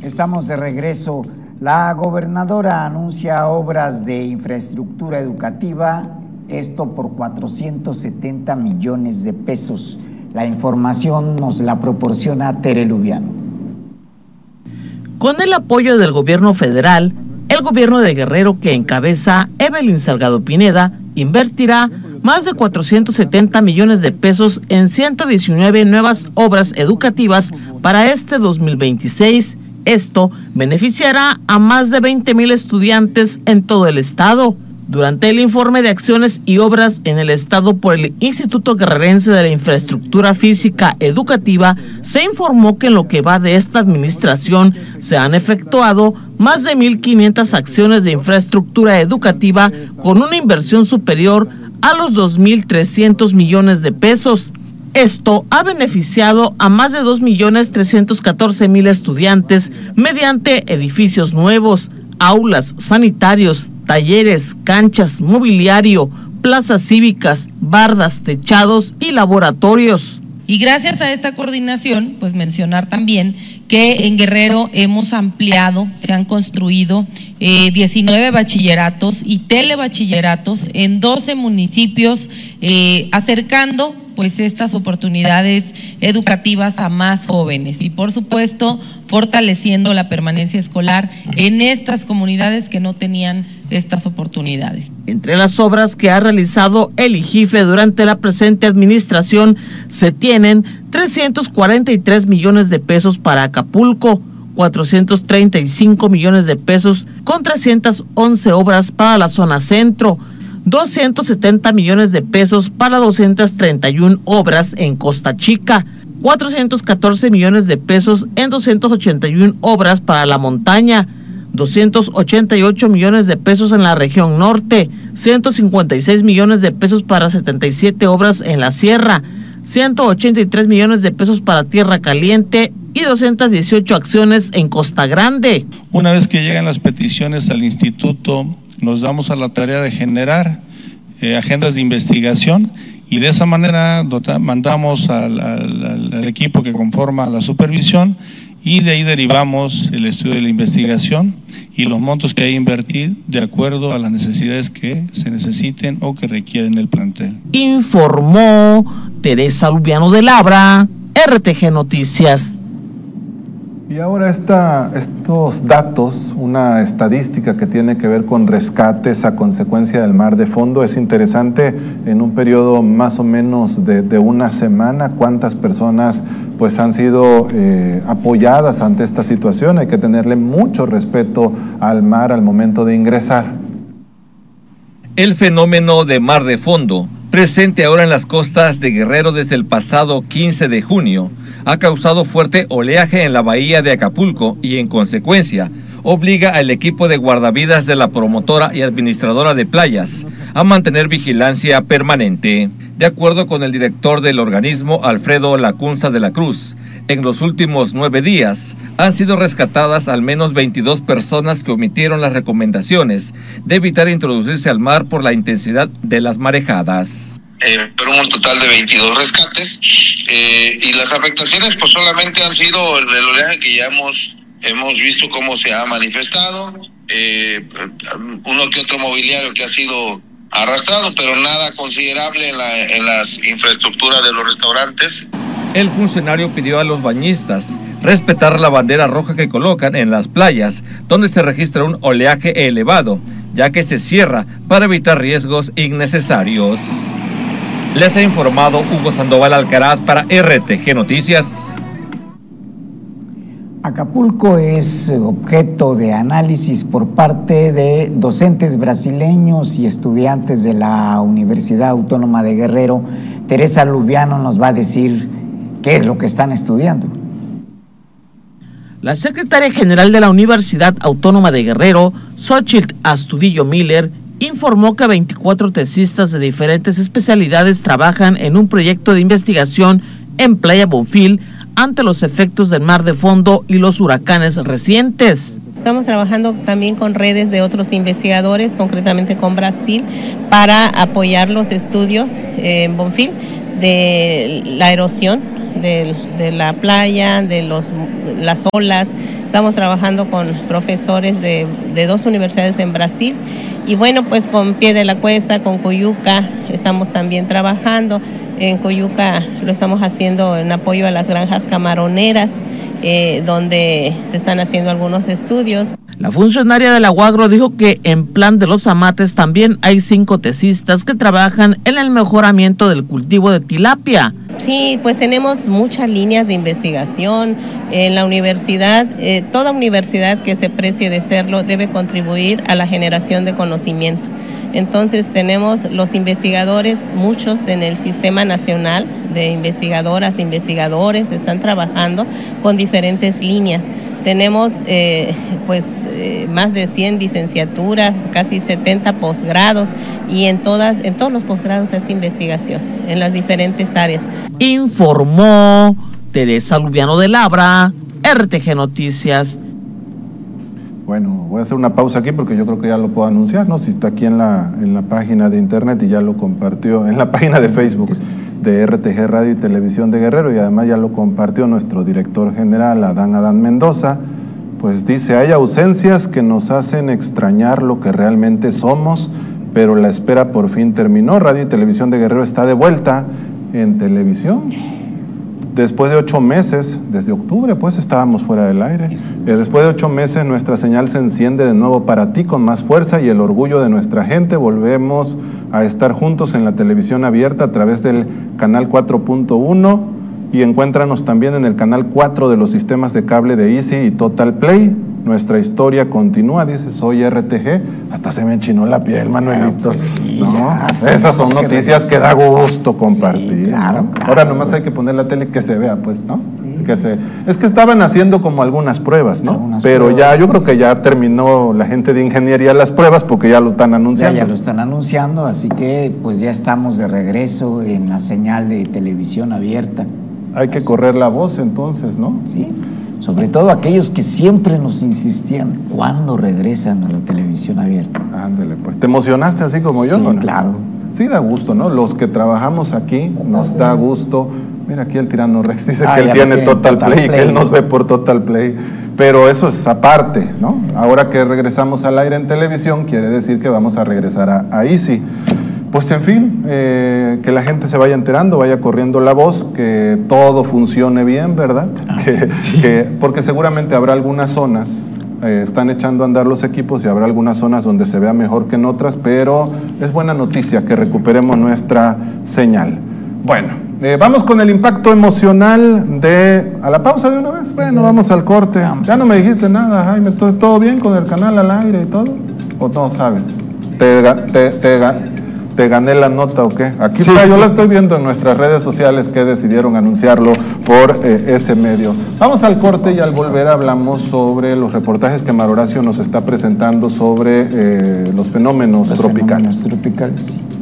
Estamos de regreso. La gobernadora anuncia obras de infraestructura educativa, esto por 470 millones de pesos. La información nos la proporciona Tere Lubiano. Con el apoyo del gobierno federal, el gobierno de Guerrero, que encabeza Evelyn Salgado Pineda, invertirá más de 470 millones de pesos en 119 nuevas obras educativas para este 2026. Esto beneficiará a más de 20,000 estudiantes en todo el estado. Durante el informe de acciones y obras en el estado por el Instituto Guerrerense de la Infraestructura Física Educativa, se informó que en lo que va de esta administración se han efectuado más de 1,500 acciones de infraestructura educativa con una inversión superior a los 2,300 millones de pesos. Esto ha beneficiado a más de 2,314,000 estudiantes mediante edificios nuevos, aulas, sanitarios, talleres, canchas, mobiliario, plazas cívicas, bardas, techados y laboratorios. Y gracias a esta coordinación, pues mencionar también que en Guerrero hemos ampliado, se han construido 19 bachilleratos y telebachilleratos en 12 municipios, acercando pues estas oportunidades educativas a más jóvenes y por supuesto fortaleciendo la permanencia escolar en estas comunidades que no tenían estas oportunidades. Entre las obras que ha realizado el IGIFE durante la presente administración se tienen 343 millones de pesos para Acapulco, 435 millones de pesos con 311 obras para la zona centro, 270 millones de pesos para 231 obras en Costa Chica, 414 millones de pesos en 281 obras para la montaña, 288 millones de pesos en la región norte, 156 millones de pesos para 77 obras en la sierra, 183 millones de pesos para Tierra Caliente y 218 acciones en Costa Grande. Una vez que llegan las peticiones al instituto, nos damos a la tarea de generar agendas de investigación y de esa manera mandamos al equipo que conforma la supervisión y de ahí derivamos el estudio de la investigación y los montos que hay que invertir de acuerdo a las necesidades que se necesiten o que requieren el plantel. Informó Teresa Lubiano de Labra, RTG Noticias. Y ahora estos datos, una estadística que tiene que ver con rescates a consecuencia del mar de fondo, es interesante. En un periodo más o menos de una semana, ¿cuántas personas pues han sido apoyadas ante esta situación? Hay que tenerle mucho respeto al mar al momento de ingresar. El fenómeno de mar de fondo, presente ahora en las costas de Guerrero desde el pasado 15 de junio, ha causado fuerte oleaje en la bahía de Acapulco y, en consecuencia, obliga al equipo de guardavidas de la promotora y administradora de playas a mantener vigilancia permanente. De acuerdo con el director del organismo, Alfredo Lacunza de la Cruz, en los últimos 9 días han sido rescatadas al menos 22 personas que omitieron las recomendaciones de evitar introducirse al mar por la intensidad de las marejadas. Pero un total de 22 rescates y las afectaciones pues solamente han sido el oleaje que ya hemos visto cómo se ha manifestado, uno que otro mobiliario que ha sido arrastrado, pero nada considerable en las infraestructuras de los restaurantes. El funcionario pidió a los bañistas respetar la bandera roja que colocan en las playas donde se registra un oleaje elevado, ya que se cierra para evitar riesgos innecesarios. Les ha informado Hugo Sandoval Alcaraz para RTG Noticias. Acapulco es objeto de análisis por parte de docentes brasileños y estudiantes de la Universidad Autónoma de Guerrero. Teresa Lubiano nos va a decir qué es lo que están estudiando. La secretaria general de la Universidad Autónoma de Guerrero, Xochitl Astudillo Miller, informó que 24 tesistas de diferentes especialidades trabajan en un proyecto de investigación en Playa Bonfil ante los efectos del mar de fondo y los huracanes recientes. Estamos trabajando también con redes de otros investigadores, concretamente con Brasil, para apoyar los estudios en Bonfil de la erosión de la playa, de las olas. Estamos trabajando con profesores de 2 universidades en Brasil. Y bueno, pues con Pie de la Cuesta, con Coyuca, estamos también trabajando. En Coyuca lo estamos haciendo en apoyo a las granjas camaroneras, donde se están haciendo algunos estudios. La funcionaria de la UAGRO dijo que en Plan de los Amates también hay 5 tesistas que trabajan en el mejoramiento del cultivo de tilapia. Sí, pues tenemos muchas líneas de investigación en la universidad. Toda universidad que se precie de serlo debe contribuir a la generación de conocimiento. Entonces tenemos los investigadores, muchos en el Sistema Nacional de Investigadoras, investigadores, están trabajando con diferentes líneas. Tenemos más de 100 licenciaturas, casi 70 posgrados, y en todos los posgrados se hace investigación en las diferentes áreas. Informó Teresa Lubiano de Labra, RTG Noticias. Bueno, voy a hacer una pausa aquí porque yo creo que ya lo puedo anunciar, ¿no? Si está aquí en la página de internet y ya lo compartió, en la página de Facebook de RTG Radio y Televisión de Guerrero, y además ya lo compartió nuestro director general, Adán Mendoza. Pues dice: hay ausencias que nos hacen extrañar lo que realmente somos, pero la espera por fin terminó. Radio y Televisión de Guerrero está de vuelta en televisión. Después de 8 meses, desde octubre pues estábamos fuera del aire. Después de 8 meses nuestra señal se enciende de nuevo para ti con más fuerza y el orgullo de nuestra gente. Volvemos a estar juntos en la televisión abierta a través del canal 4.1 y encuéntranos también en el canal 4 de los sistemas de cable de Easy y Total Play. Nuestra historia continúa, dice, soy RTG. Hasta se me enchinó la piel, Manuelito. Pues sí, ¿no? Ya, esas son noticias que da gusto compartir. Sí, claro, ¿no? Claro. Ahora nomás hay que poner la tele que se vea, pues, ¿no? Sí. Es que estaban haciendo como algunas pruebas, ¿no? Pero ya, yo creo que ya terminó la gente de ingeniería las pruebas porque ya lo están anunciando. Ya lo están anunciando, así que pues ya estamos de regreso en la señal de televisión abierta. Hay que correr la voz entonces, ¿no? Sí. Sobre todo aquellos que siempre nos insistían, ¿cuándo regresan a la televisión abierta? Ándale, pues, ¿te emocionaste así como yo? Sí, ¿no? claro. Sí da gusto, ¿no? Los que trabajamos aquí nos da gusto. Mira, aquí el Tirano Rex dice que él tiene Total Play y que él nos ve por Total Play. Pero eso es aparte, ¿no? Ahora que regresamos al aire en televisión, quiere decir que vamos a regresar a Easy. Pues en fin, que la gente se vaya enterando, vaya corriendo la voz, que todo funcione bien, ¿verdad? Porque seguramente habrá algunas zonas, están echando a andar los equipos y habrá algunas zonas donde se vea mejor que en otras, pero es buena noticia que recuperemos nuestra señal. Bueno, vamos con el impacto emocional ¿A la pausa de una vez? Bueno, vamos al corte. Ya no me dijiste nada, Jaime, ¿todo bien con el canal al aire y todo? ¿O no sabes? ¿Te gané la nota o qué? Aquí está, yo la estoy viendo en nuestras redes sociales que decidieron anunciarlo por ese medio. Vamos al corte y al volver hablamos sobre los reportajes que Mar Horacio nos está presentando sobre los fenómenos tropicales.